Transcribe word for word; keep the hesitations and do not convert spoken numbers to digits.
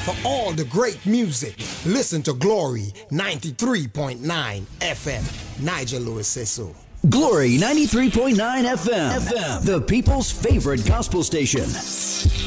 For all the great music, listen to Glory ninety-three point nine F M. Nigel Lewis says so. Glory ninety-three point nine F M, F M, the people's favorite gospel station.